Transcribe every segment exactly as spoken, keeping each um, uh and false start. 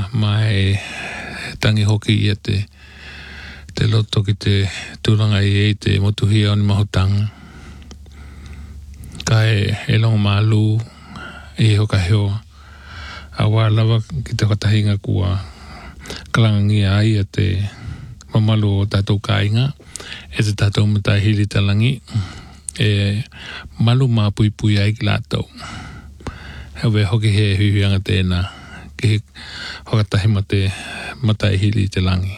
mai tangi hoki ia te te loto ki te tūranga i e te motuhia o ni mahutanga. Kai e longa malu e hoka heo. Awa lava ki te whatahinga kua kalangangia ai a te mamalu o tātou kāinga. E te tātou matai hiri talangi. E malu mā pui pui ai ki lātou. Hewe hoki he huihuanga tēnā. Ki hokatahi ma te matai hiri te langi.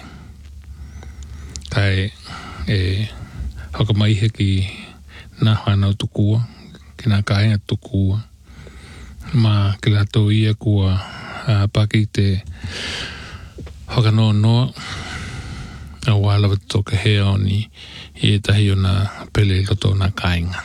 Kai e hokamaihe ki nā whanau tukua. Ki nā kāinga tukua. Ma ki lātou ia kua uh, paki te hokanoa noa. A wālawa toka hea o ni i e tahi o nā pele loto nā kāinga.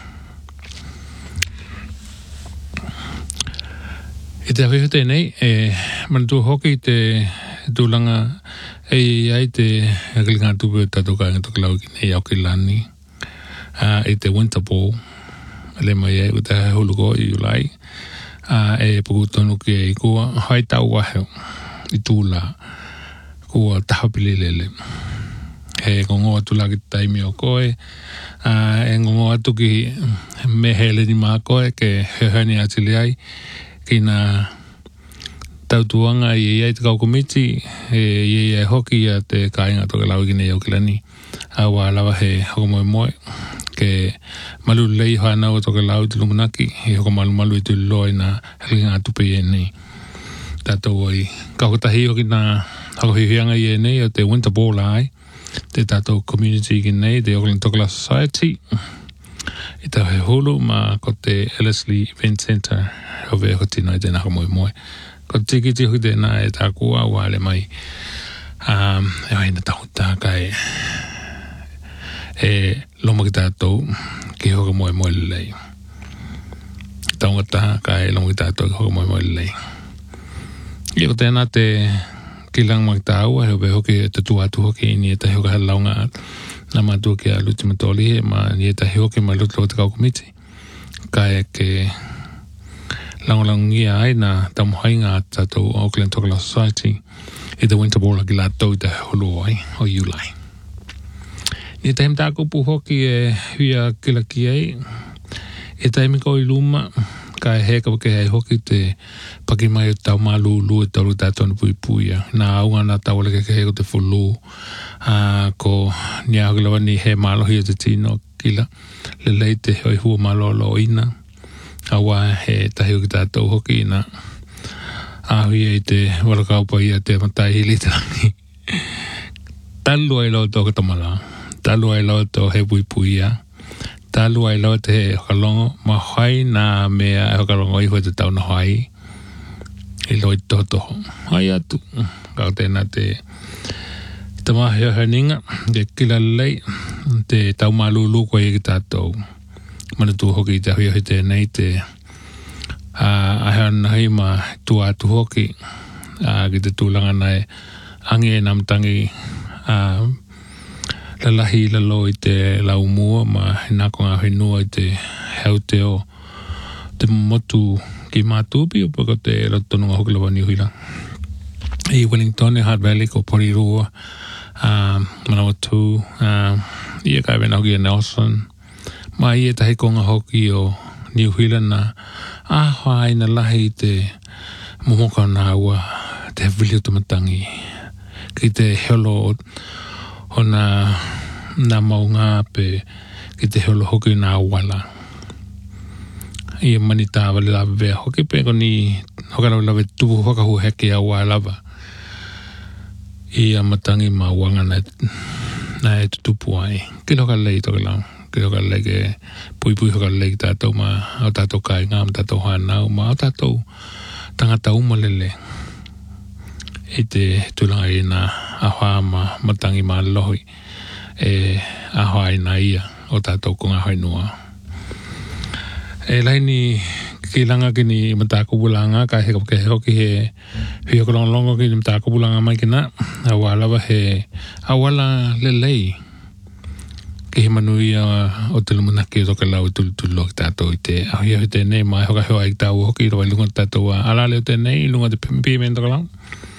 I te hawiho tēnei, e manatu hoki te tūlanga e ai te akilinga tupu o tātou kāinga toka lau ki nei au ki lani. Uh, I te winter ball. Le mai e u te huluko i ulai. Uh, e puku tonu ki e kua hai tau waheo i tūla kua tahapili lele. He ngongo atu la ki taimi o koe. Uh, e ngongo atu ki me hele ni maa koe ke hehani atili ai ki nā tautuanga i e te kaukomiti e i e hoki a te kāinga toka lau ki nei au ki lani. Awa lawa he hokomoe moe. Ke malu lei hana o toka lau te lumunaki e hoko malu malu i tu loi na helinga tupe i e nei. Tātou oi kaukatahi o ki nā hakohihianga i e nei o te winter ball ai. Te tātou community ki nei, te Auckland Tokala Society. I tau he hulu ma ko te Ellerslie Event Centre o vea hoti noi te naka moe moe. Ko tiki ti hui tēnā e tā kua wale mai. Um, e waina tahu tā kai e loma ki tātou ki hoka moe moe lei. Taunga tā kai loma ki tātou ki hoka moe moe lei. I o tēnā te kilang mak tāua he obe hoki te tuatu hoki ni e tahi hoka he launga na mātua ki a luti matoli he ma ni e tahi hoki ma luti lo te kaukomiti. Kai ke laungalangia ai na tamuhainga tātou Auckland Tokala Society i te winter ball ki lātou i te holo ai o Iulai. Ni tahi mta kupu hoki e huia kilaki ai e tahi miko i luma kai heka wake hei hoki te paki mai o tau malu lu e tauru tātou na pui pui a. Nā aunga nā tau aleke ke hei ko te fulu. Uh, ko ni ahoki lawa ni he malohi o te tino kila. Le lei te hoi hua malo lo ina. Awa he tahi o ki tātou hoki na ahui e te warakaupa ia te matai hili tangi. Talu ai lau tō katamala. Talu ai lau tō he pui pui a. Talu ai lau te he hokalongo. Ma hai nā mea e hokalongo i hua te tau na hai. I loi toho toho. Hai atu. Kau tēnā te tamahi o haninga. Te kila lei. Te tau malulu koe i ki tātou. Manatu hoki te hui hui tēnei te uh, ahean nahi ma tua atu hoki. Uh, ki te tūlanga nai angi e namtangi uh, lalahi lalo i te lau mua ma hinako ngā hinua i te heu te o te motu ki mātupi o pako te rotonunga hoki lawa ni huila. I Wellington e Hard Valley ko Porirua uh, Manawatu uh, i e kai wena hoki e Nelson ma i e tahi konga hoki o New Zealand na ahua ina lahi te momoka na ua te hewili o tamatangi ki te helo o na na maunga pe ki te helo hoki na wala i e mani tā wale lawa vea hoki pe ko ni hoka lawa lawa tupu hoka hu heke a wā lava i a matangi ma wanga na na e tutupu ai ki hoka lei toka lau ki hoka lei ke pui pui hoka lei ki tātou ma au tātou kai ngā ma tātou hanau ma au tātou tangata umalele i te tūlanga i nā ahua ma matangi ma lohi e ahua i nā ia o tātou ko ngā hainua. E laini ki langa ki ni matako bulanga ka he ke hoki he he ko longo ki ni matako bulanga mai kina awala wa he awala lelei ki he manuia o te lumana ki o ka lau tu tu lo tato te a he te nei mai hoka ho ai tau hoki ro lunga tato ala le te nei lunga te pimpi men to ka lau